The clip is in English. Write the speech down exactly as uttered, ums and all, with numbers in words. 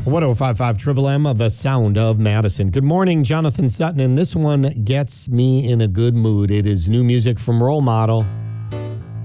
one oh five point five Triple M, the sound of Madison. Good morning, Jonathan Sutton, and this one gets me in a good mood. It is new music from Role Model.